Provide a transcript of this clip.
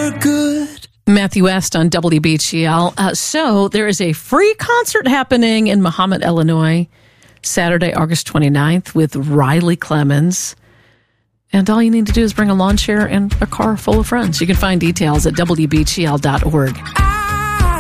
for good. Matthew West on WBGL. So there is a free concert happening in Mahomet, Illinois, Saturday, August 29th with Riley Clemmons. And all you need to do is bring a lawn chair and a car full of friends. You can find details at WBGL.org.